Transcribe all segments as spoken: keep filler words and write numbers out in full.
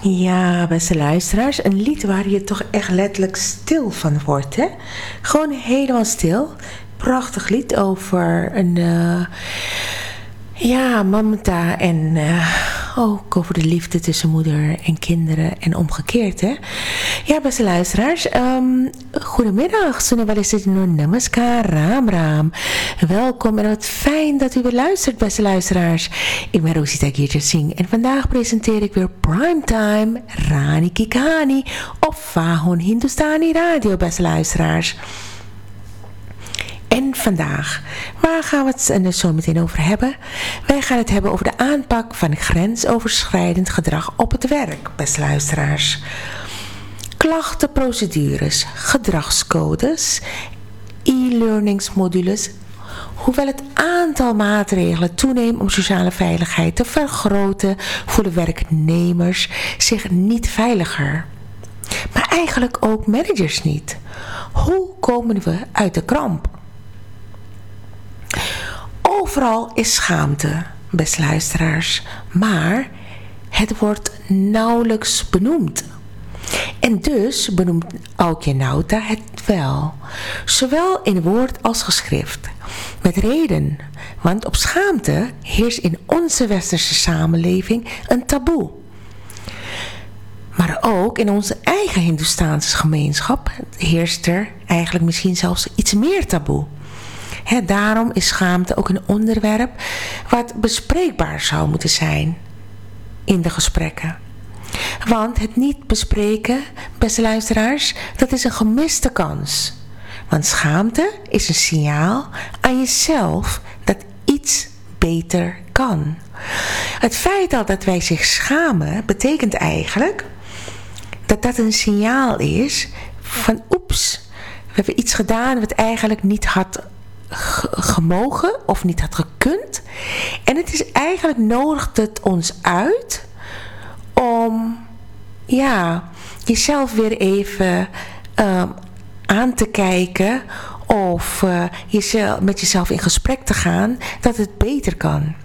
Ja, beste luisteraars, een lied waar je toch echt letterlijk stil van wordt, hè? Gewoon helemaal stil. Prachtig lied over een, uh, ja, mamta en uh, ook over de liefde tussen moeder en kinderen en omgekeerd, hè? Ja, beste luisteraars, um, goedemiddag. Namaskar, Ram Ram. Welkom en wat fijn dat u weer luistert, beste luisteraars. Ik ben Rosita Girja Singh en vandaag presenteer ik weer Primetime Rani Kikani op Vahon Hindustani Radio, beste luisteraars. En vandaag, waar gaan we het er zo meteen over hebben? Wij gaan het hebben over de aanpak van grensoverschrijdend gedrag op het werk, beste luisteraars. Klachtenprocedures, gedragscodes, e-learningsmodules. Hoewel het aantal maatregelen toeneemt om sociale veiligheid te vergroten, voelen werknemers zich niet veiliger. Maar eigenlijk ook managers niet. Hoe komen we uit de kramp? Overal is schaamte, beste luisteraars, maar het wordt nauwelijks benoemd. En dus benoemt Aukje Nauta het wel, zowel in woord als geschrift. Met reden, want op schaamte heerst in onze westerse samenleving een taboe. Maar ook in onze eigen Hindoestaanse gemeenschap heerst er eigenlijk misschien zelfs iets meer taboe. He, daarom is schaamte ook een onderwerp wat bespreekbaar zou moeten zijn in de gesprekken. Want het niet bespreken, beste luisteraars, dat is een gemiste kans. Want schaamte is een signaal aan jezelf dat iets beter kan. Het feit al dat wij zich schamen betekent eigenlijk dat dat een signaal is van oeps, we hebben iets gedaan wat eigenlijk niet had gemogen of niet had gekund. En het is eigenlijk nodigt het ons uit om ja, jezelf weer even uh, aan te kijken of uh, jezelf, met jezelf in gesprek te gaan dat het beter kan.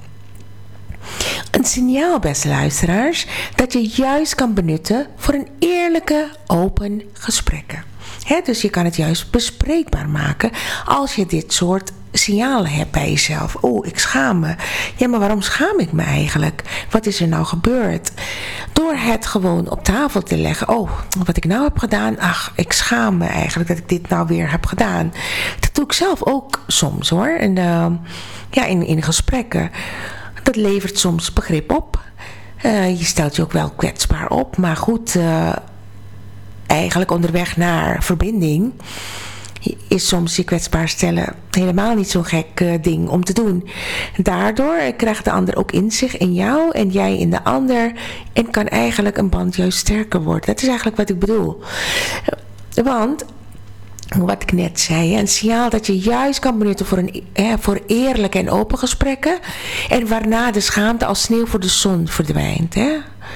Een signaal, beste luisteraars, dat je juist kan benutten voor een eerlijke, open gesprekken. He, dus je kan het juist bespreekbaar maken als je dit soort signalen hebt bij jezelf. Oh, ik schaam me. Ja, maar waarom schaam ik me eigenlijk? Wat is er nou gebeurd? Door het gewoon op tafel te leggen. Oh, wat ik nou heb gedaan. Ach, ik schaam me eigenlijk dat ik dit nou weer heb gedaan. Dat doe ik zelf ook soms hoor. En, uh, ja, in, in gesprekken. Dat levert soms begrip op. Uh, je stelt je ook wel kwetsbaar op. Maar goed, uh, eigenlijk onderweg naar verbinding is soms je kwetsbaar stellen helemaal niet zo'n gek uh, ding om te doen. Daardoor krijgt de ander ook inzicht in jou en jij in de ander en kan eigenlijk een band juist sterker worden. Dat is eigenlijk wat ik bedoel. Want wat ik net zei, een signaal dat je juist kan benutten voor, een, hè, voor eerlijke en open gesprekken en waarna de schaamte als sneeuw voor de zon verdwijnt. Hè?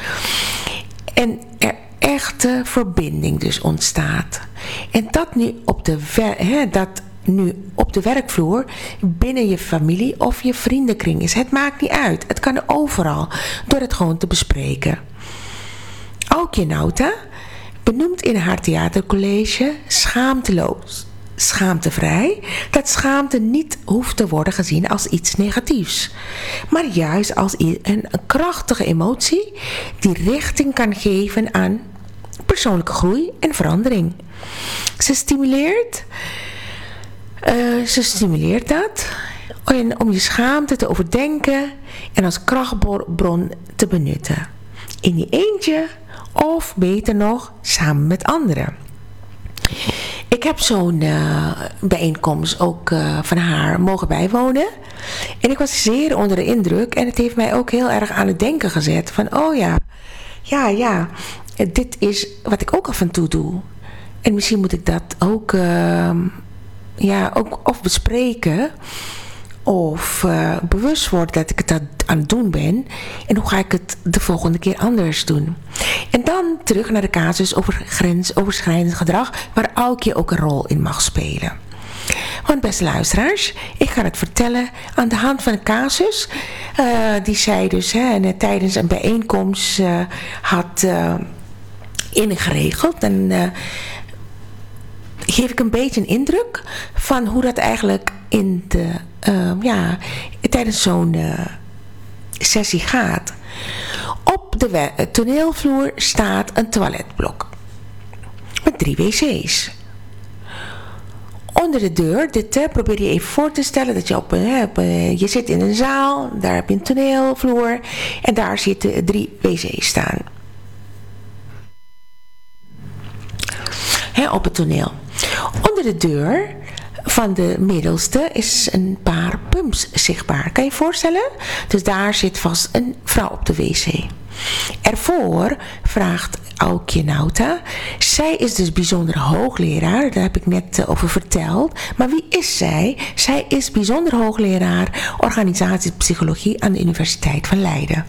En er echte verbinding dus ontstaat. En dat nu op de, wer- hè, dat nu op de werkvloer binnen je familie of je vriendenkring is. Het maakt niet uit. Het kan overal door het gewoon te bespreken. Aukje Nauta benoemt in haar theatercollege schaamteloos, schaamtevrij, dat schaamte niet hoeft te worden gezien als iets negatiefs, maar juist als een krachtige emotie die richting kan geven aan persoonlijke groei en verandering. Ze stimuleert, uh, ze stimuleert dat en om je schaamte te overdenken en als krachtbron te benutten. In je eentje of beter nog samen met anderen. Ik heb zo'n uh, bijeenkomst ook uh, van haar mogen bijwonen. En ik was zeer onder de indruk. En het heeft mij ook heel erg aan het denken gezet. Van oh ja, ja, ja. Dit is wat ik ook af en toe doe. En misschien moet ik dat ook, uh, ja, ook of bespreken. Of uh, bewust worden dat ik het aan het doen ben. En hoe ga ik het de volgende keer anders doen. En dan terug naar de casus over grensoverschrijdend gedrag. Waar Aukje ook een rol in mag spelen. Want beste luisteraars, ik ga het vertellen aan de hand van een casus. Uh, die zij dus hè, en, tijdens een bijeenkomst uh, had uh, ingeregeld. En uh, geef ik een beetje een indruk van hoe dat eigenlijk in de, uh, ja, tijdens zo'n uh, sessie gaat. Op de we- toneelvloer staat een toiletblok met drie wc's. Onder de deur, dit uh, probeer je even voor te stellen dat je op, uh, op uh, je zit in een zaal, daar heb je een toneelvloer en daar zitten drie wc's staan. Hè, op het toneel. Onder de deur van de middelste is een paar pumps zichtbaar. Kan je je voorstellen? Dus daar zit vast een vrouw op de wc. Ervoor vraagt Aukje Nauta. Zij is dus bijzonder hoogleraar. Daar heb ik net over verteld. Maar wie is zij? Zij is bijzonder hoogleraar organisatiepsychologie aan de Universiteit van Leiden.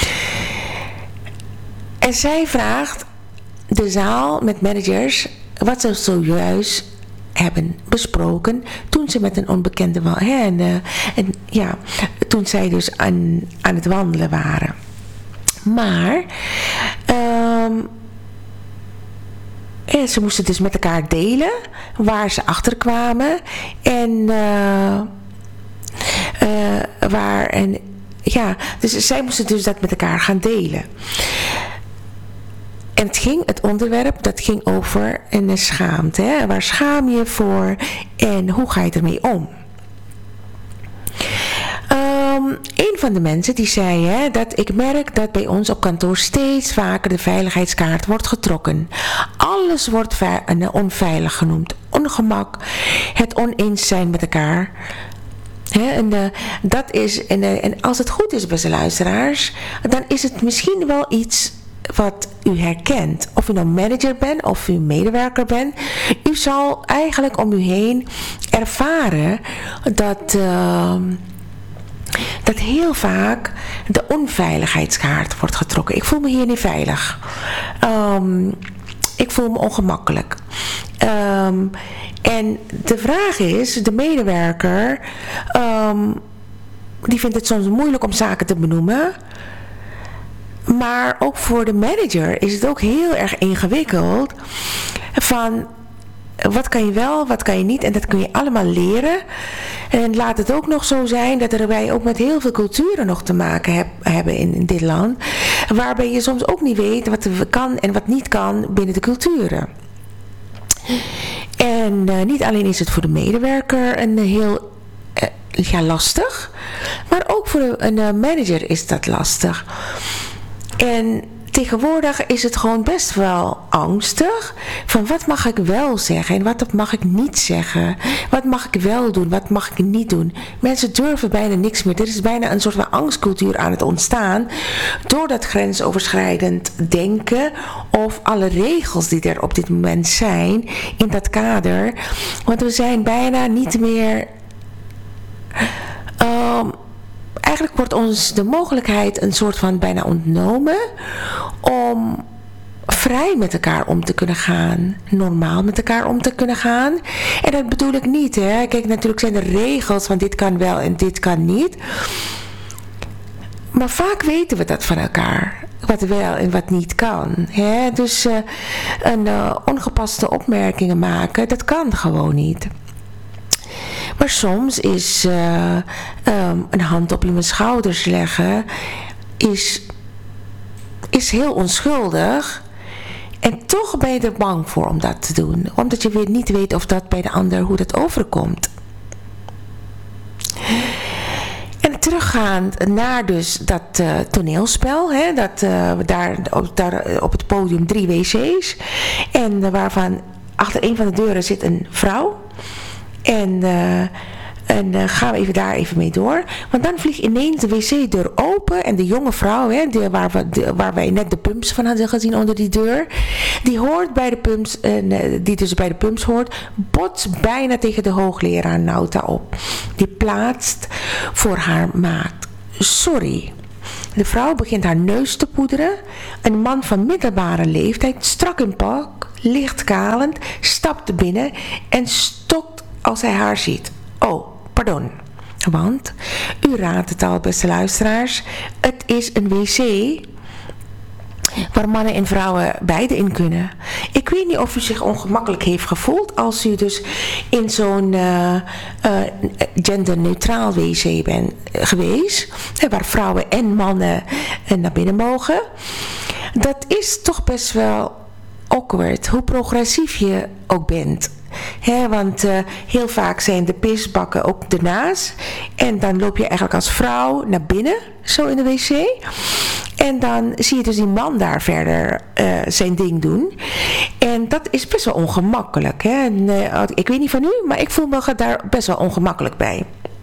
En zij vraagt de zaal met managers wat ze zojuist hebben besproken toen ze met een onbekende hè, en, uh, en ja, toen zij dus aan, aan het wandelen waren. Maar um, ja, ze moesten dus met elkaar delen waar ze achter kwamen en uh, uh, waar en ja, dus zij moesten dus dat met elkaar gaan delen. En het ging, het onderwerp, dat ging over een schaamte. Hè? Waar schaam je voor en hoe ga je ermee om? Um, een van de mensen die zei hè, dat ik merk dat bij ons op kantoor steeds vaker de veiligheidskaart wordt getrokken. Alles wordt ve- onveilig genoemd. Ongemak, het oneens zijn met elkaar. He, en, uh, dat is, en, uh, en als het goed is, beste luisteraars, dan is het misschien wel iets wat u herkent. Of u nou manager bent of u medewerker bent. U zal eigenlijk om u heen ervaren dat, uh, dat heel vaak de onveiligheidskaart wordt getrokken. Ik voel me hier niet veilig. Um, ik voel me ongemakkelijk. Um, en de vraag is, de medewerker um, die vindt het soms moeilijk om zaken te benoemen. Maar ook voor de manager is het ook heel erg ingewikkeld van wat kan je wel, wat kan je niet en dat kun je allemaal leren. En laat het ook nog zo zijn dat er wij ook met heel veel culturen nog te maken heb, hebben in, in dit land. Waarbij je soms ook niet weet wat er kan en wat niet kan binnen de culturen. En uh, niet alleen is het voor de medewerker een heel uh, ja, lastig, maar ook voor een uh, manager is dat lastig. En tegenwoordig is het gewoon best wel angstig van wat mag ik wel zeggen en wat mag ik niet zeggen. Wat mag ik wel doen, wat mag ik niet doen. Mensen durven bijna niks meer. Er is bijna een soort van angstcultuur aan het ontstaan door dat grensoverschrijdend denken of alle regels die er op dit moment zijn in dat kader. Want we zijn bijna niet meer... Um, Eigenlijk wordt ons de mogelijkheid een soort van bijna ontnomen om vrij met elkaar om te kunnen gaan. Normaal met elkaar om te kunnen gaan. En dat bedoel ik niet. Hè. Kijk, natuurlijk zijn er regels van dit kan wel en dit kan niet. Maar vaak weten we dat van elkaar. Wat wel en wat niet kan. Hè. Dus uh, een uh, ongepaste opmerkingen maken, dat kan gewoon niet. Maar soms is uh, um, een hand op iemands schouders leggen is, is heel onschuldig. En toch ben je er bang voor om dat te doen. Omdat je weer niet weet of dat bij de ander, hoe dat overkomt. En teruggaand naar dus dat uh, toneelspel. Hè, dat uh, daar, op, daar op het podium drie wc's. En uh, waarvan achter een van de deuren zit een vrouw. En, uh, en uh, gaan we even daar even mee door. Want dan vliegt ineens de wc-deur open. En de jonge vrouw, hè, die, waar, we, de, waar wij net de pumps van hadden gezien onder die deur. Die hoort bij de pumps, uh, die dus bij de pumps hoort. Botst bijna tegen de hoogleraar Nauta op. Die plaatst voor haar maat. Sorry. De vrouw begint haar neus te poederen. Een man van middelbare leeftijd, strak in pak, licht kalend, stapt binnen en stokt als hij haar ziet. Oh, pardon. Want, u raadt het al, beste luisteraars, het is een wc waar mannen en vrouwen beide in kunnen. Ik weet niet of u zich ongemakkelijk heeft gevoeld als u dus in zo'n uh, uh, genderneutraal wc bent geweest, waar vrouwen en mannen uh, naar binnen mogen. Dat is toch best wel awkward, hoe progressief je ook bent. He, want uh, heel vaak zijn de pisbakken ook ernaast. En dan loop je eigenlijk als vrouw naar binnen, zo in de wc. En dan zie je dus die man daar verder uh, zijn ding doen. En dat is best wel ongemakkelijk. Hè? En, uh, ik weet niet van u, maar ik voel me daar best wel ongemakkelijk bij.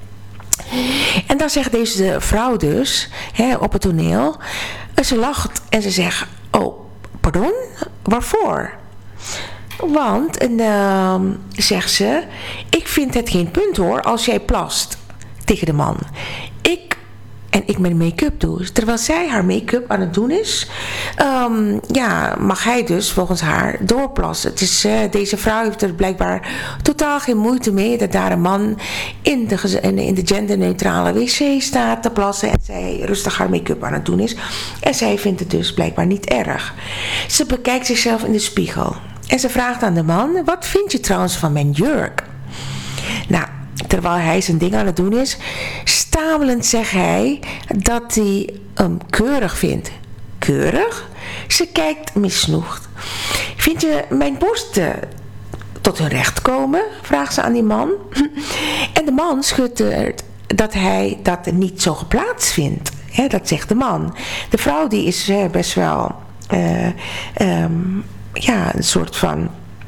En dan zegt deze vrouw dus, hè, op het toneel. Ze lacht en ze zegt, oh, pardon, waarvoor? Want, en, uh, zegt ze, ik vind het geen punt hoor als jij plast tegen de man. Ik, en ik mijn make-up doe. Terwijl zij haar make-up aan het doen is, um, ja, mag hij dus volgens haar doorplassen. Het is, uh, deze vrouw heeft er blijkbaar totaal geen moeite mee dat daar een man in de, in de genderneutrale wc staat te plassen en zij rustig haar make-up aan het doen is. En zij vindt het dus blijkbaar niet erg. Ze bekijkt zichzelf in de spiegel. En ze vraagt aan de man, wat vind je trouwens van mijn jurk? Nou, terwijl hij zijn ding aan het doen is, stamelend zegt hij dat hij hem keurig vindt. Keurig? Ze kijkt misnoegd. Vind je mijn borsten tot hun recht komen? Vraagt ze aan die man. En de man schudt er dat hij dat niet zo geplaatst vindt. He, dat zegt de man. De vrouw die is uh, best wel... Uh, um, ja, een soort van...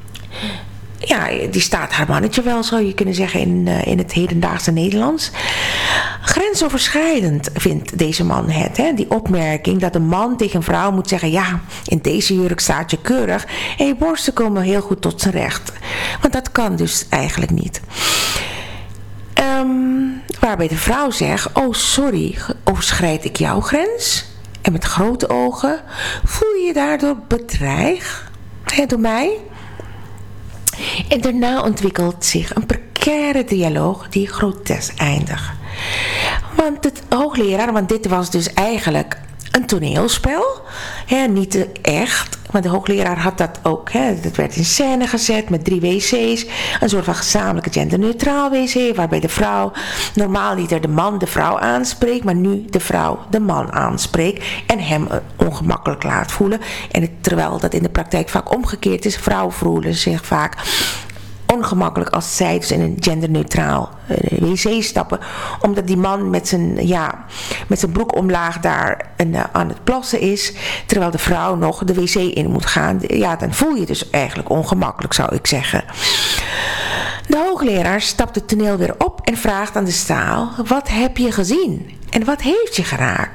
Ja, die staat haar mannetje wel, zou je kunnen zeggen, in, uh, in het hedendaagse Nederlands. Grensoverschrijdend vindt deze man het. Hè? Die opmerking dat een man tegen een vrouw moet zeggen, ja, in deze jurk staat je keurig en je borsten komen heel goed tot zijn recht. Want dat kan dus eigenlijk niet. Um, waarbij de vrouw zegt, oh sorry, overschrijd ik jouw grens? En met grote ogen, voel je je daardoor bedreigd? Hè, door mij? En daarna ontwikkelt zich een precaire dialoog die grotesk eindigt. Want het hoogleraar, want dit was dus eigenlijk een toneelspel, hè, niet echt, maar de hoogleraar had dat ook, hè, dat werd in scène gezet met drie wc's, een soort van gezamenlijke genderneutraal wc, waarbij de vrouw normaal niet de man de vrouw aanspreekt, maar nu de vrouw de man aanspreekt en hem ongemakkelijk laat voelen. En het, terwijl dat in de praktijk vaak omgekeerd is, vrouwen voelen zich vaak ongemakkelijk als zij dus in een genderneutraal uh, wc stappen, omdat die man met zijn, ja, met zijn broek omlaag daar uh, aan het plassen is, terwijl de vrouw nog de wc in moet gaan. Ja, dan voel je dus eigenlijk ongemakkelijk, zou ik zeggen. De hoogleraar stapt het toneel weer op en vraagt aan de zaal, wat heb je gezien? En wat heeft je geraakt?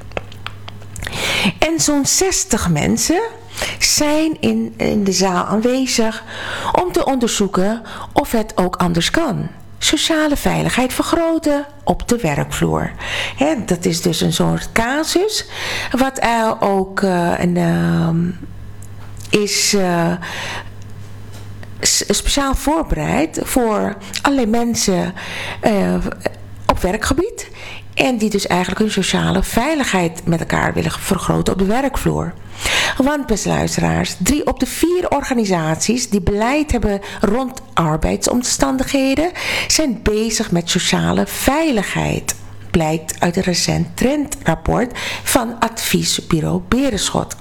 En zo'n zestig mensen zijn in, in de zaal aanwezig om te onderzoeken of het ook anders kan. Sociale veiligheid vergroten op de werkvloer. He, dat is dus een soort casus wat uh, ook uh, een, uh, is uh, speciaal voorbereid voor allerlei mensen uh, op werkgebied. En die dus eigenlijk hun sociale veiligheid met elkaar willen vergroten op de werkvloer. Want, beste luisteraars, drie op de vier organisaties die beleid hebben rond arbeidsomstandigheden zijn bezig met sociale veiligheid. Blijkt uit een recent trendrapport van adviesbureau Berenschot.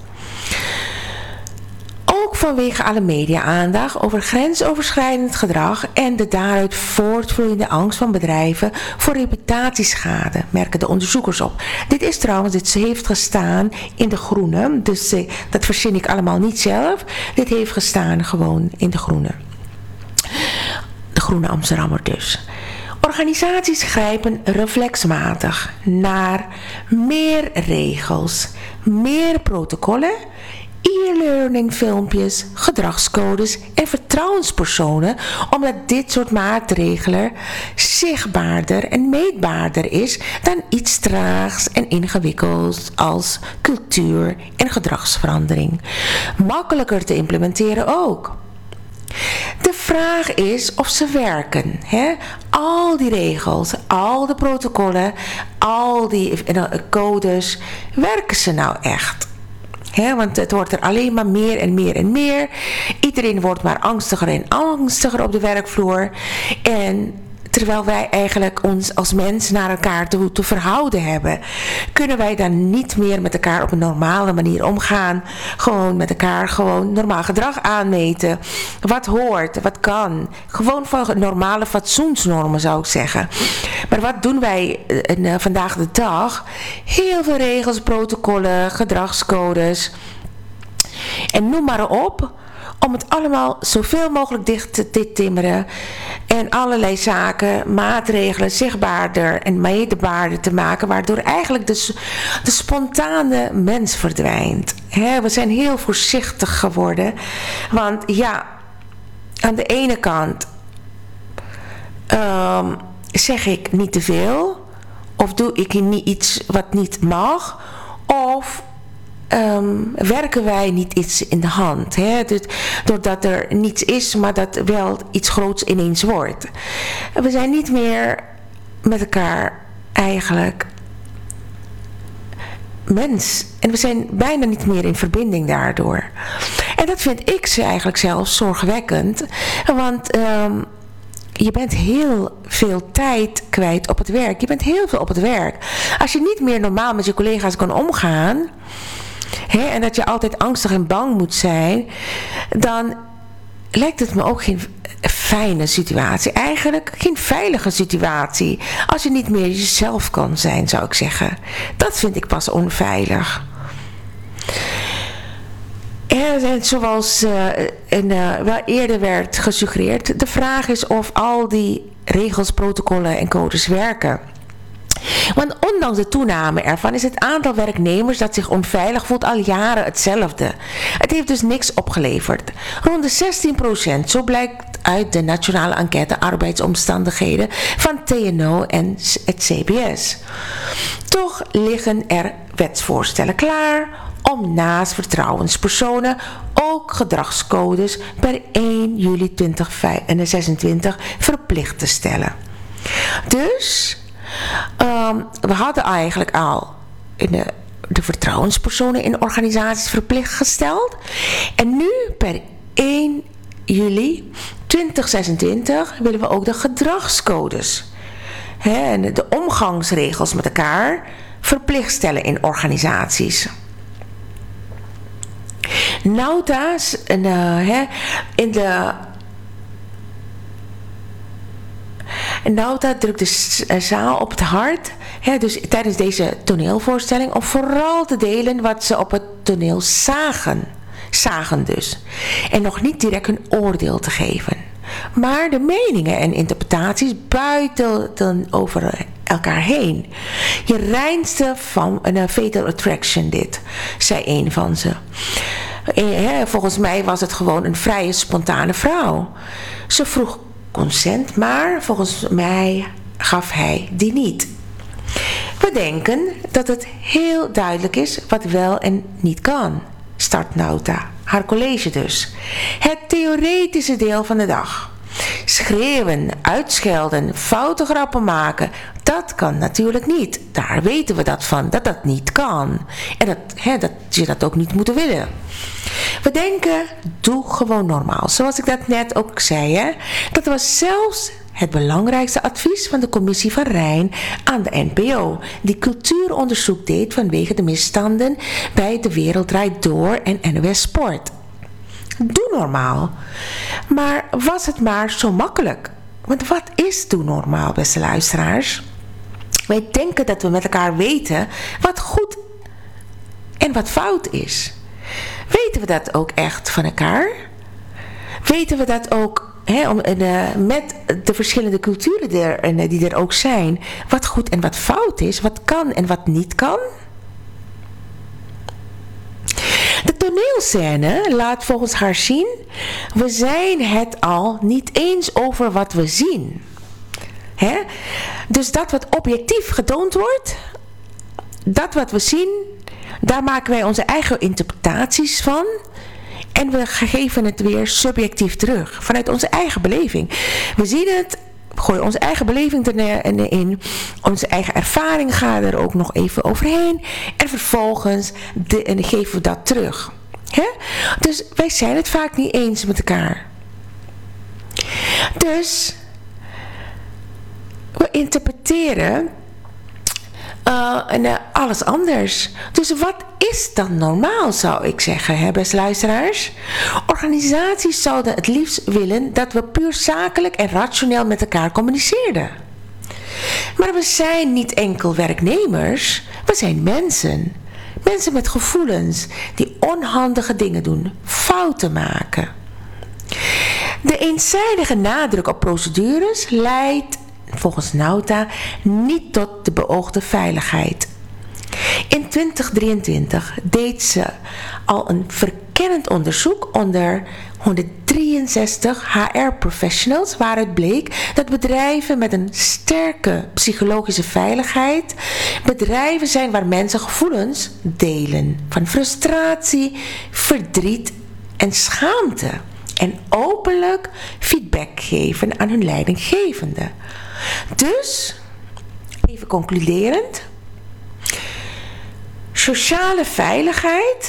Ook vanwege alle media-aandacht over grensoverschrijdend gedrag en de daaruit voortvloeiende angst van bedrijven voor reputatieschade, merken de onderzoekers op. Dit is trouwens, dit heeft gestaan in De Groene, dus eh, dat verzin ik allemaal niet zelf. Dit heeft gestaan gewoon in De Groene. De Groene Amsterdammer dus. Organisaties grijpen reflexmatig naar meer regels, meer protocollen, e-learning filmpjes, gedragscodes en vertrouwenspersonen, omdat dit soort maatregelen zichtbaarder en meetbaarder is dan iets traags en ingewikkelds als cultuur en gedragsverandering. Makkelijker te implementeren ook. De vraag is of ze werken. Hè? Al die regels, al de protocollen, al die codes, werken ze nou echt? He, want het wordt er alleen maar meer en meer en meer. Iedereen wordt maar angstiger en angstiger op de werkvloer. En terwijl wij eigenlijk ons als mens naar elkaar toe te verhouden hebben, kunnen wij dan niet meer met elkaar op een normale manier omgaan. Gewoon met elkaar gewoon normaal gedrag aanmeten. Wat hoort, wat kan. Gewoon van normale fatsoensnormen zou ik zeggen. Maar wat doen wij uh, vandaag de dag? Heel veel regels, protocollen, gedragscodes. En noem maar op. Om het allemaal zoveel mogelijk dicht te timmeren. En allerlei zaken, maatregelen zichtbaarder en meetbaarder te maken. Waardoor eigenlijk de, de spontane mens verdwijnt. He, we zijn heel voorzichtig geworden. Want ja, aan de ene kant um, zeg ik niet te veel. Of doe ik niet iets wat niet mag. Of Um, werken wij niet iets in de hand. Hè? Dus, doordat er niets is, maar dat wel iets groots ineens wordt. We zijn niet meer met elkaar eigenlijk mens. En we zijn bijna niet meer in verbinding daardoor. En dat vind ik ze eigenlijk zelfs zorgwekkend. Want Um, je bent heel veel tijd kwijt op het werk. Je bent heel veel op het werk. Als je niet meer normaal met je collega's kan omgaan, He, en dat je altijd angstig en bang moet zijn, dan lijkt het me ook geen fijne situatie. Eigenlijk geen veilige situatie. Als je niet meer jezelf kan zijn, zou ik zeggen. Dat vind ik pas onveilig. En zoals uh, en, uh, wel eerder werd gesuggereerd, de vraag is of al die regels, protocollen en codes werken. Want ondanks de toename ervan is het aantal werknemers dat zich onveilig voelt al jaren hetzelfde. Het heeft dus niks opgeleverd. Rond de zestien procent, zo blijkt uit de nationale enquête arbeidsomstandigheden van T N O en het C B S. Toch liggen er wetsvoorstellen klaar om naast vertrouwenspersonen ook gedragscodes per één juli tweeduizend zesentwintig verplicht te stellen. Dus Um, we hadden eigenlijk al in de, de vertrouwenspersonen in organisaties verplicht gesteld. En nu per één juli tweeduizend zesentwintig willen we ook de gedragscodes hè, en de omgangsregels met elkaar verplicht stellen in organisaties. Nouta's en, uh, hè, in de En Nauta drukt de zaal op het hart, hè, dus tijdens deze toneelvoorstelling, om vooral te delen wat ze op het toneel zagen. Zagen dus. En nog niet direct hun oordeel te geven. Maar de meningen en interpretaties buiten over elkaar heen. Je reinste van een fatal attraction dit, zei een van ze. En, volgens mij was het gewoon een vrije, spontane vrouw. Ze vroeg consent, maar volgens mij gaf hij die niet. We denken dat het heel duidelijk is wat wel en niet kan, start Nauta, haar college dus. Het theoretische deel van de dag. Schreeuwen, uitschelden, foute grappen maken, dat kan natuurlijk niet. Daar weten we dat van, dat dat niet kan. En dat, hè, dat je dat ook niet moet willen. We denken, doe gewoon normaal. Zoals ik dat net ook zei. Hè? Dat was zelfs het belangrijkste advies van de commissie van Rijn aan de N P O. Die cultuuronderzoek deed vanwege de misstanden bij De Wereld Draait Door en N O S Sport. Doe normaal. Maar was het maar zo makkelijk? Want wat is doe normaal, beste luisteraars? Wij denken dat we met elkaar weten wat goed en wat fout is. Weten we dat ook echt van elkaar? Weten we dat ook he, om, uh, met de verschillende culturen der, uh, die er ook zijn, wat goed en wat fout is, wat kan en wat niet kan? De toneelscène laat volgens haar zien, we zijn het al niet eens over wat we zien. He? Dus dat wat objectief getoond wordt, dat wat we zien, daar maken wij onze eigen interpretaties van. En we geven het weer subjectief terug. Vanuit onze eigen beleving. We zien het. We gooien onze eigen beleving erin. Onze eigen ervaring gaat er ook nog even overheen. En vervolgens de, en geven we dat terug. He? Dus wij zijn het vaak niet eens met elkaar. Dus we interpreteren uh, en, uh, alles anders. Dus wat is dan normaal, zou ik zeggen, hè, beste luisteraars? Organisaties zouden het liefst willen dat we puur zakelijk en rationeel met elkaar communiceerden. Maar we zijn niet enkel werknemers, we zijn mensen. Mensen met gevoelens die onhandige dingen doen, fouten maken. De eenzijdige nadruk op procedures leidt, volgens Nauta, niet tot de beoogde veiligheid. In twintig drieëntwintig deed ze al een verkennend onderzoek onder honderddrieënzestig H R-professionals, waaruit bleek dat bedrijven met een sterke psychologische veiligheid bedrijven zijn waar mensen gevoelens delen van frustratie, verdriet en schaamte en openlijk feedback geven aan hun leidinggevende. Dus, even concluderend, sociale veiligheid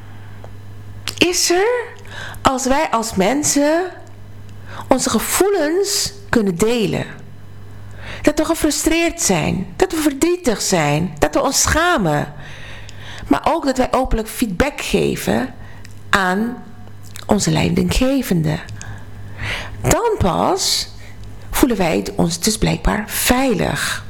is er als wij als mensen onze gevoelens kunnen delen. Dat we gefrustreerd zijn, dat we verdrietig zijn, dat we ons schamen. Maar ook dat wij openlijk feedback geven aan onze leidinggevende. Dan pas voelen wij ons dus blijkbaar veilig.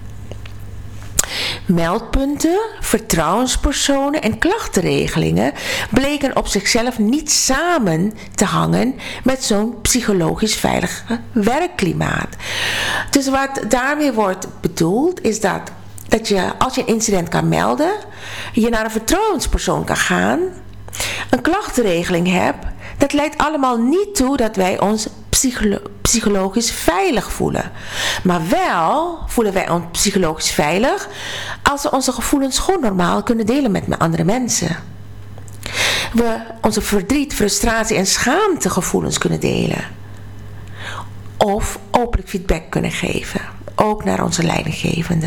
Meldpunten, vertrouwenspersonen en klachtenregelingen bleken op zichzelf niet samen te hangen met zo'n psychologisch veilig werkklimaat. Dus wat daarmee wordt bedoeld is dat, dat je, als je een incident kan melden, je naar een vertrouwenspersoon kan gaan, een klachtenregeling hebt. Dat leidt allemaal niet toe dat wij ons psycholo- psychologisch veilig voelen. Maar wel voelen wij ons psychologisch veilig als we onze gevoelens gewoon normaal kunnen delen met andere mensen. We onze verdriet, frustratie en schaamtegevoelens kunnen delen. Of openlijk feedback kunnen geven. Ook naar onze leidinggevende.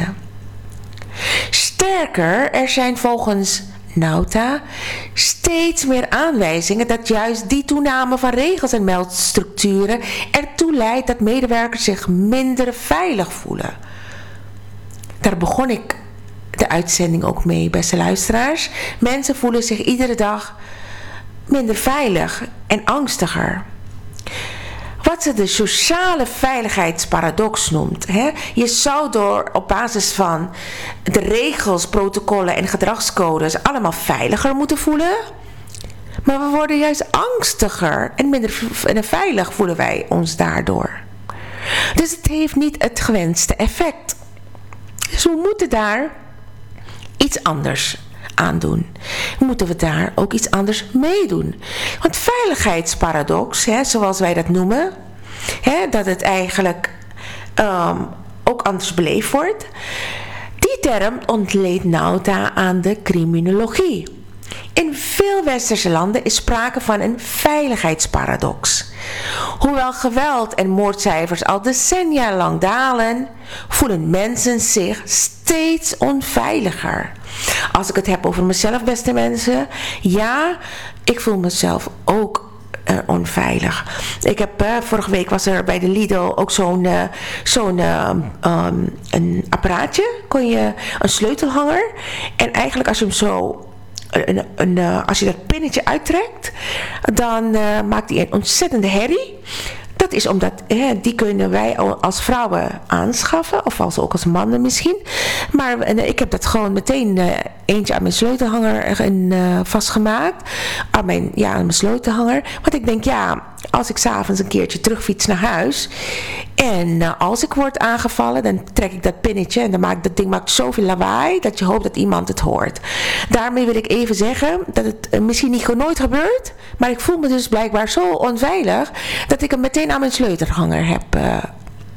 Sterker, er zijn volgens Nauta steeds meer aanwijzingen dat juist die toename van regels en meldstructuren ertoe leidt dat medewerkers zich minder veilig voelen. Daar begon ik de uitzending ook mee, beste luisteraars. Mensen voelen zich iedere dag minder veilig en angstiger. Wat ze de sociale veiligheidsparadox noemt. Hè? Je zou door op basis van de regels, protocollen en gedragscodes allemaal veiliger moeten voelen. Maar we worden juist angstiger en minder veilig voelen wij ons daardoor. Dus het heeft niet het gewenste effect. Dus we moeten daar iets anders aan doen. Moeten we daar ook iets anders mee doen. Want veiligheidsparadox, hè, zoals wij dat noemen, hè, dat het eigenlijk um, ook anders beleefd wordt, die term ontleent Nauta aan de criminologie. In veel westerse landen is sprake van een veiligheidsparadox. Hoewel geweld en moordcijfers al decennia lang dalen, voelen mensen zich steeds onveiliger. Als ik het heb over mezelf, beste mensen, ja, ik voel mezelf ook uh, onveilig. Ik heb, uh, vorige week was er bij de Lidl ook zo'n uh, zo'n uh, um, een apparaatje, kon je, een sleutelhanger. En eigenlijk als je hem zo Een, een, uh, als je dat pinnetje uittrekt, dan uh, maakt die een ontzettende herrie. Dat is omdat, hè, die kunnen wij als vrouwen aanschaffen, of als, ook als mannen misschien. Maar uh, ik heb dat gewoon meteen uh, eentje aan mijn sleutelhanger uh, vastgemaakt. Aan mijn, ja, aan mijn sleutelhanger. Want ik denk, ja, als ik 's avonds een keertje terugfiets naar huis en uh, als ik word aangevallen, dan trek ik dat pinnetje en dan maakt dat ding maakt zoveel lawaai dat je hoopt dat iemand het hoort. Daarmee wil ik even zeggen dat het uh, misschien niet nooit gebeurt, maar ik voel me dus blijkbaar zo onveilig dat ik hem meteen aan mijn sleutelhanger heb uh,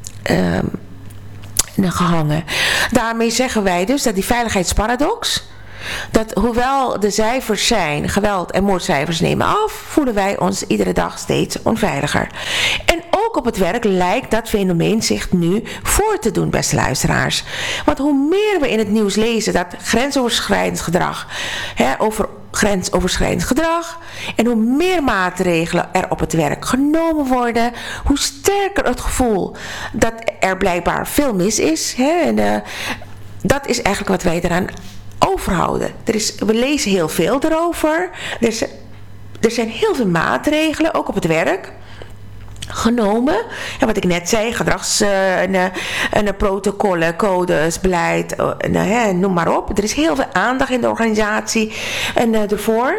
uh, gehangen. Daarmee zeggen wij dus dat die veiligheidsparadox Dat hoewel de cijfers zijn, geweld- en moordcijfers nemen af, voelen wij ons iedere dag steeds onveiliger. En ook op het werk lijkt dat fenomeen zich nu voor te doen, beste luisteraars. Want hoe meer we in het nieuws lezen dat grensoverschrijdend gedrag, hè, over grensoverschrijdend gedrag, en hoe meer maatregelen er op het werk genomen worden, hoe sterker het gevoel dat er blijkbaar veel mis is. Hè, en uh, dat is eigenlijk wat wij eraan overhouden. Er is, we lezen heel veel erover. Er, is, er zijn heel veel maatregelen, ook op het werk, genomen. En wat ik net zei, gedrags- uh, en, uh, en, uh, protocollen, codes, beleid, uh, en, uh, noem maar op. Er is heel veel aandacht in de organisatie en uh, ervoor.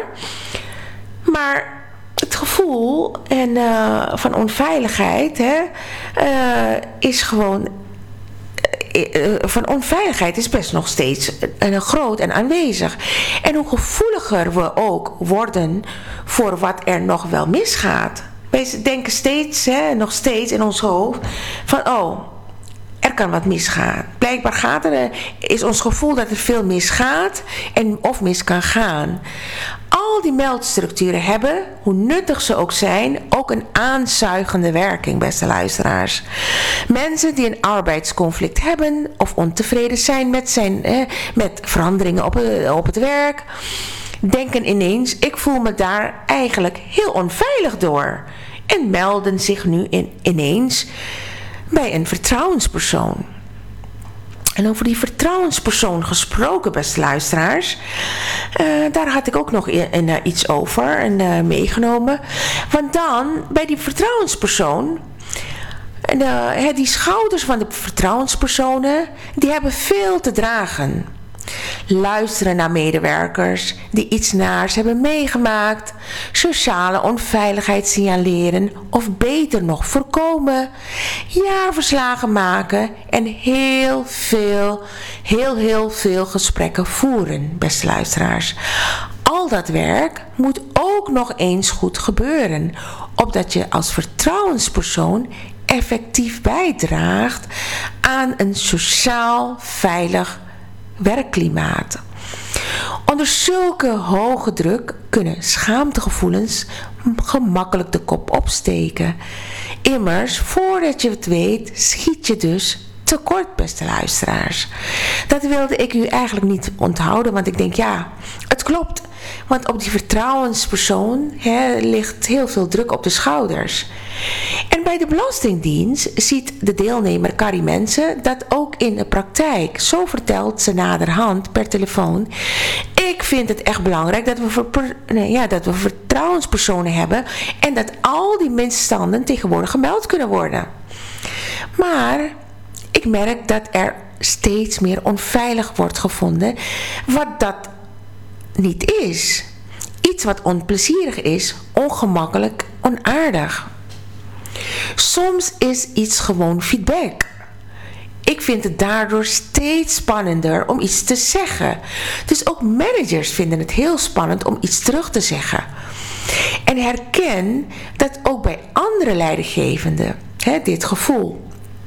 Maar het gevoel en, uh, van onveiligheid hè, uh, is gewoon van onveiligheid is best nog steeds een groot en aanwezig. En hoe gevoeliger we ook worden voor wat er nog wel misgaat. Wij denken steeds, hè, nog steeds in ons hoofd, van oh, er kan wat misgaan. Blijkbaar gaat er, is ons gevoel dat er veel misgaat en of mis kan gaan. Al die meldstructuren hebben, hoe nuttig ze ook zijn, ook een aanzuigende werking, beste luisteraars. Mensen die een arbeidsconflict hebben of ontevreden zijn met, zijn, eh, met veranderingen op, op het werk, denken ineens, ik voel me daar eigenlijk heel onveilig door. En melden zich nu in, ineens bij een vertrouwenspersoon. En over die vertrouwenspersoon gesproken, beste luisteraars, uh, daar had ik ook nog in, in, uh, iets over en uh, meegenomen. Want dan, bij die vertrouwenspersoon, en, uh, die schouders van de vertrouwenspersonen, die hebben veel te dragen. Luisteren naar medewerkers die iets naars hebben meegemaakt, sociale onveiligheid signaleren of beter nog voorkomen, jaarverslagen maken en heel veel, heel heel veel gesprekken voeren, beste luisteraars. Al dat werk moet ook nog eens goed gebeuren, opdat je als vertrouwenspersoon effectief bijdraagt aan een sociaal veilig werkklimaat. Onder zulke hoge druk kunnen schaamtegevoelens gemakkelijk de kop opsteken. Immers, voordat je het weet, schiet je dus tekort, beste luisteraars. Dat wilde ik u eigenlijk niet onthouden, want ik denk, ja, het klopt. Want op die vertrouwenspersoon hè, ligt heel veel druk op de schouders. En bij de Belastingdienst ziet de deelnemer Carrie Mensen dat ook in de praktijk. Zo vertelt ze naderhand per telefoon. Ik vind het echt belangrijk dat we, ver, nee, ja, dat we vertrouwenspersonen hebben en dat al die misstanden tegenwoordig gemeld kunnen worden. Maar ik merk dat er steeds meer onveilig wordt gevonden, wat dat niet is. Iets wat onplezierig is, ongemakkelijk, onaardig. Soms is iets gewoon feedback. Ik vind het daardoor steeds spannender om iets te zeggen. Dus ook managers vinden het heel spannend om iets terug te zeggen. En herken dat ook bij andere leidinggevenden, hè, dit gevoel.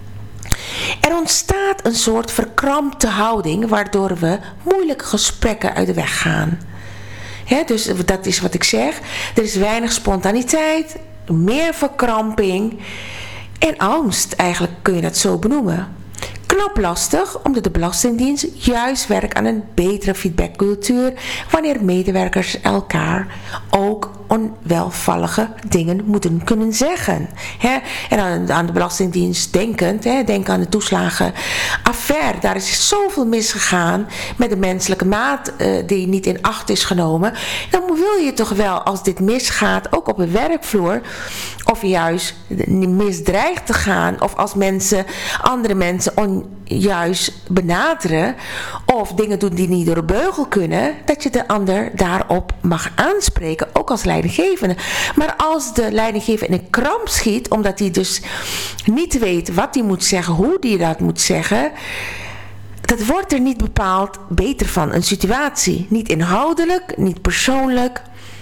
Er ontstaat een soort verkrampte houding waardoor we moeilijke gesprekken uit de weg gaan. He, dus dat is wat ik zeg. Er is weinig spontaniteit, meer verkramping en angst. Eigenlijk kun je dat zo benoemen. Knap lastig, omdat de Belastingdienst juist werkt aan een betere feedbackcultuur wanneer medewerkers elkaar ook onwelvallige dingen moeten kunnen zeggen. He, en aan, aan de Belastingdienst denkend, he, denk aan de toeslagenaffaire. Daar is zoveel misgegaan met de menselijke maat uh, die niet in acht is genomen. Dan wil je toch wel, als dit misgaat, ook op een werkvloer, of juist misdreigt te gaan, of als mensen, andere mensen onjuist benaderen, of dingen doen die niet door de beugel kunnen, dat je de ander daarop mag aanspreken, ook als leidinggevende. Maar als de leidinggevende in een kramp schiet, omdat hij dus niet weet wat hij moet zeggen, hoe hij dat moet zeggen, dat wordt er niet bepaald beter van, een situatie. Niet inhoudelijk, niet persoonlijk.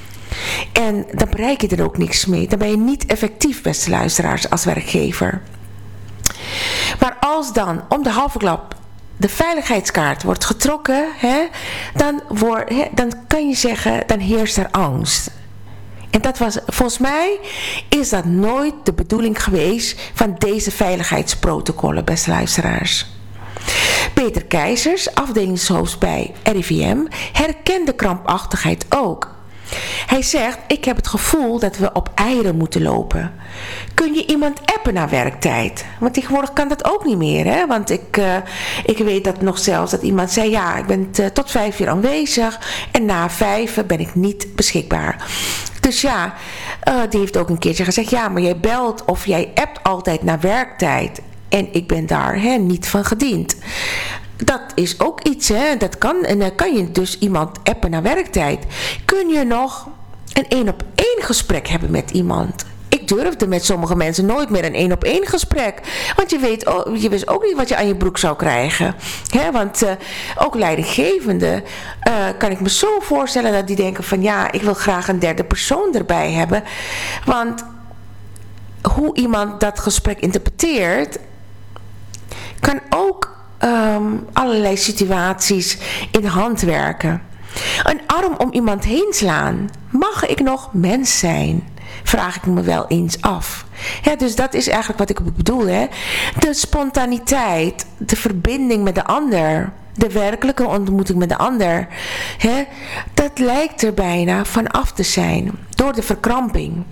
En dan bereik je er ook niks mee. Dan ben je niet effectief, beste luisteraars, als werkgever. Maar als dan om de halve klap de veiligheidskaart wordt getrokken, hè, dan, word, hè, dan kan je zeggen, dan heerst er angst. En dat was, volgens mij is dat nooit de bedoeling geweest van deze veiligheidsprotocollen, beste luisteraars. Peter Keizers, afdelingshoofd bij R I V M, herkende krampachtigheid ook. Hij zegt, ik heb het gevoel dat we op eieren moeten lopen. Kun je iemand appen na werktijd? Want tegenwoordig kan dat ook niet meer. Hè? Want ik, uh, ik weet dat nog zelfs dat iemand zei, ja, ik ben t, tot vijf uur aanwezig en na vijf ben ik niet beschikbaar. Dus ja, uh, die heeft ook een keertje gezegd, ja, maar jij belt of jij appt altijd na werktijd. En ik ben daar hè, niet van gediend. Dat is ook iets, hè. Dat kan. En dan kan je dus iemand appen na werktijd. Kun je nog een één op één gesprek hebben met iemand? Ik durfde met sommige mensen nooit meer een één op één gesprek. Want je weet, oh, je wist ook niet wat je aan je broek zou krijgen. Hè? Want uh, ook leidinggevende uh, kan ik me zo voorstellen dat die denken van ja, ik wil graag een derde persoon erbij hebben. Want hoe iemand dat gesprek interpreteert, kan ook Um, allerlei situaties in de hand werken. Een arm om iemand heen slaan. Mag ik nog mens zijn? Vraag ik me wel eens af. Ja, dus dat is eigenlijk wat ik bedoel. Hè? De spontaniteit, de verbinding met de ander, de werkelijke ontmoeting met de ander. Hè? Dat lijkt er bijna van af te zijn. Door de verkramping.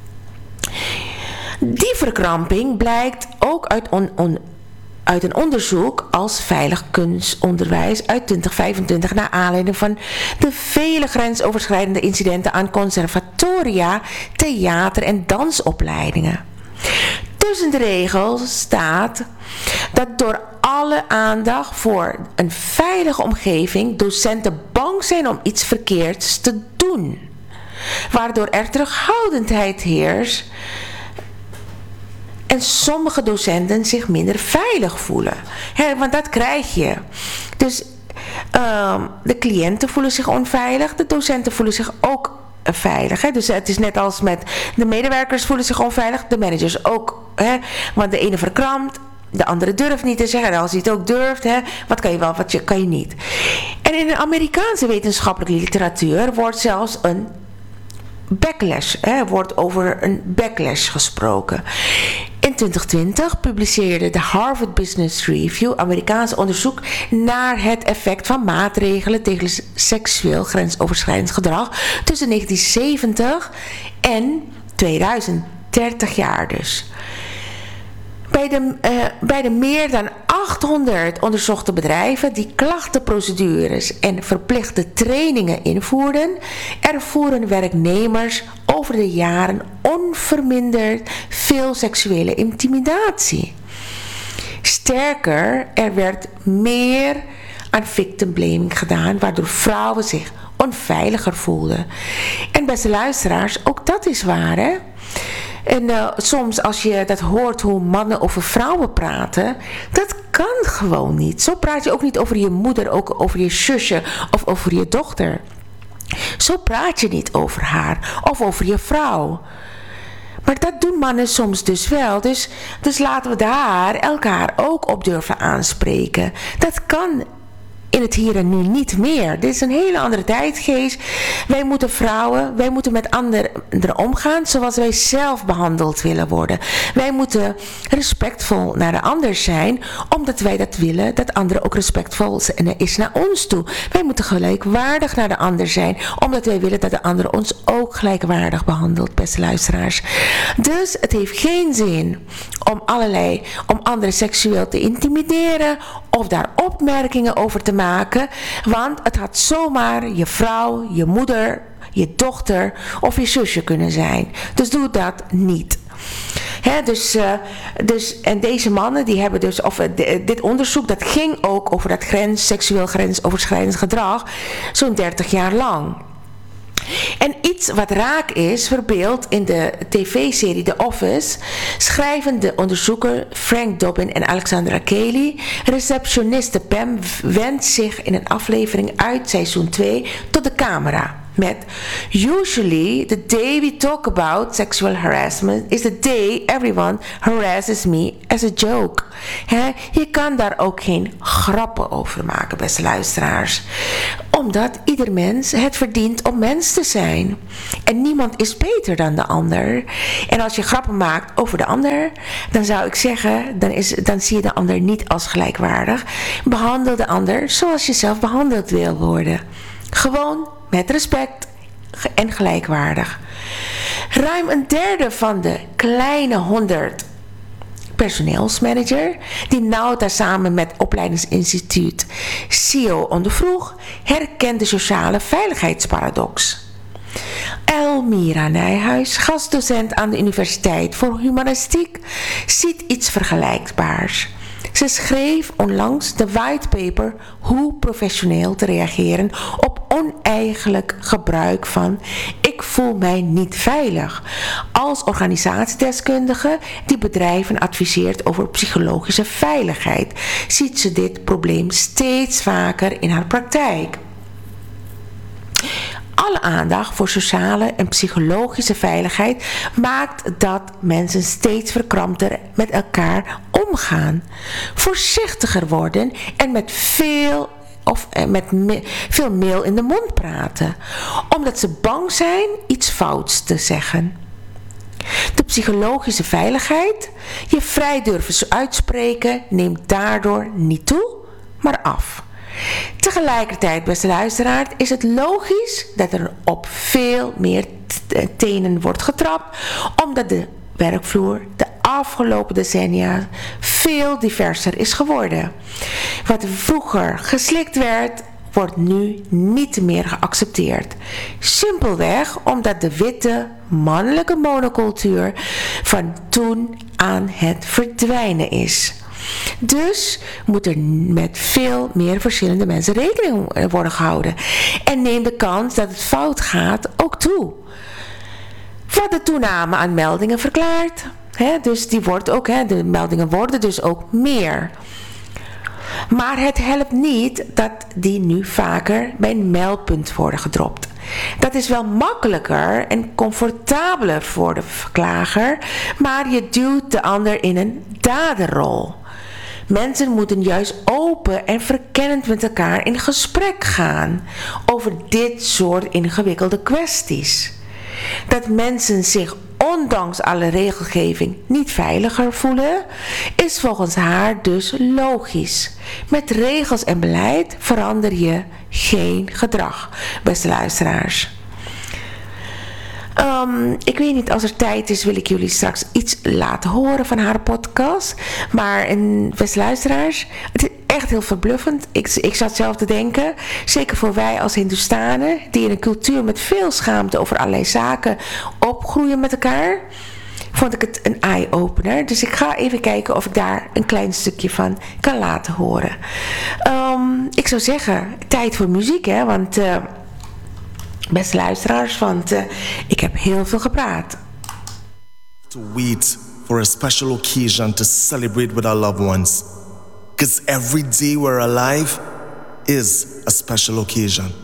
Die verkramping blijkt ook uit on, on, uit een onderzoek als veilig kunstonderwijs uit twintig vijfentwintig naar aanleiding van de vele grensoverschrijdende incidenten aan conservatoria, theater- en dansopleidingen. Tussen de regels staat dat door alle aandacht voor een veilige omgeving docenten bang zijn om iets verkeerds te doen, waardoor er terughoudendheid heerst en sommige docenten zich minder veilig voelen. He, want dat krijg je. Dus um, de cliënten voelen zich onveilig. De docenten voelen zich ook veilig. He. Dus het is net als met de medewerkers voelen zich onveilig. De managers ook. He. Want de ene verkrampt. De andere durft niet te zeggen. En als hij het ook durft, hè, wat kan je wel, wat kan je niet. En in de Amerikaanse wetenschappelijke literatuur wordt zelfs een backlash, hè, wordt over een backlash gesproken. In twintig twintig publiceerde de Harvard Business Review Amerikaans onderzoek naar het effect van maatregelen tegen seksueel grensoverschrijdend gedrag tussen negentien zeventig en tweeduizend, dertig jaar dus. Bij de, uh, bij de meer dan achthonderd onderzochte bedrijven die klachtenprocedures en verplichte trainingen invoerden, ervoeren werknemers over de jaren onverminderd veel seksuele intimidatie. Sterker, er werd meer aan victim blaming gedaan, waardoor vrouwen zich onveiliger voelden. En beste luisteraars, ook dat is waar, hè? En uh, soms als je dat hoort hoe mannen over vrouwen praten, dat kan gewoon niet. Zo praat je ook niet over je moeder, ook over je zusje of over je dochter. Zo praat je niet over haar of over je vrouw. Maar dat doen mannen soms dus wel. Dus, dus laten we daar elkaar ook op durven aanspreken. Dat kan in het hier en nu niet meer. Dit is een hele andere tijdgeest. Wij moeten vrouwen, wij moeten met anderen omgaan zoals wij zelf behandeld willen worden. Wij moeten respectvol naar de ander zijn, omdat wij dat willen, dat anderen ook respectvol is naar ons toe. Wij moeten gelijkwaardig naar de ander zijn, omdat wij willen dat de ander ons ook gelijkwaardig behandelt, beste luisteraars. Dus het heeft geen zin om allerlei, om anderen seksueel te intimideren of daar opmerkingen over te maken, want het had zomaar je vrouw, je moeder, je dochter of je zusje kunnen zijn. Dus doe dat niet. He, dus, uh, dus, en deze mannen die hebben dus, of uh, dit onderzoek dat ging ook over dat grens, seksueel grensoverschrijdend gedrag, zo'n dertig jaar lang. En iets wat raak is, verbeeld in de tv-serie The Office, schrijven de onderzoeker Frank Dobbin en Alexandra Kelly. Receptioniste Pam wendt zich in een aflevering uit seizoen twee tot de camera. met usually the day we talk about sexual harassment is the day everyone harasses me as a joke. He, je kan daar ook geen grappen over maken, beste luisteraars. Omdat ieder mens het verdient om mens te zijn. En niemand is beter dan de ander. En als je grappen maakt over de ander, dan zou ik zeggen, dan, is, dan zie je de ander niet als gelijkwaardig. Behandel de ander zoals je zelf behandeld wil worden. Gewoon met respect en gelijkwaardig. Ruim een derde van de kleine honderd personeelsmanager die Nauta samen met opleidingsinstituut S I O ondervroeg, herkent de sociale veiligheidsparadox. Elmira Nijhuis, gastdocent aan de Universiteit voor Humanistiek, ziet iets vergelijkbaars. Ze schreef onlangs de whitepaper hoe professioneel te reageren op oneigenlijk gebruik van ik voel mij niet veilig. Als organisatiedeskundige die bedrijven adviseert over psychologische veiligheid, ziet ze dit probleem steeds vaker in haar praktijk. Alle aandacht voor sociale en psychologische veiligheid maakt dat mensen steeds verkrampter met elkaar omgaan, voorzichtiger worden en met veel of met me, veel meel in de mond praten, omdat ze bang zijn iets fouts te zeggen. De psychologische veiligheid, je vrij durven uitspreken, neemt daardoor niet toe, maar af. Tegelijkertijd, beste luisteraar, is het logisch dat er op veel meer tenen wordt getrapt, omdat de werkvloer de afgelopen decennia veel diverser is geworden. Wat vroeger geslikt werd, wordt nu niet meer geaccepteerd. Simpelweg omdat de witte, mannelijke monocultuur van toen aan het verdwijnen is. Dus moet er met veel meer verschillende mensen rekening worden gehouden. En neem de kans dat het fout gaat ook toe. Wat de toename aan meldingen verklaart. Hè, dus die wordt ook, hè, de meldingen worden dus ook meer. Maar het helpt niet dat die nu vaker bij een meldpunt worden gedropt. Dat is wel makkelijker en comfortabeler voor de verklager, maar je duwt de ander in een daderrol. Mensen moeten juist open en verkennend met elkaar in gesprek gaan over dit soort ingewikkelde kwesties. Dat mensen zich ondanks alle regelgeving niet veiliger voelen, is volgens haar dus logisch. Met regels en beleid verander je geen gedrag, beste luisteraars. Um, ik weet niet, als er tijd is wil ik jullie straks iets laten horen van haar podcast. Maar, en, beste luisteraars, het is echt heel verbluffend. Ik, ik zat zelf te denken, zeker voor wij als Hindoestanen, die in een cultuur met veel schaamte over allerlei zaken opgroeien met elkaar, vond ik het een eye-opener. Dus ik ga even kijken of ik daar een klein stukje van kan laten horen. Um, ik zou zeggen, tijd voor muziek, hè, want Uh, beste luisteraars, want uh, ik heb heel veel gepraat. To wait for a special occasion to celebrate with our loved ones. Because every day we're alive is a special occasion.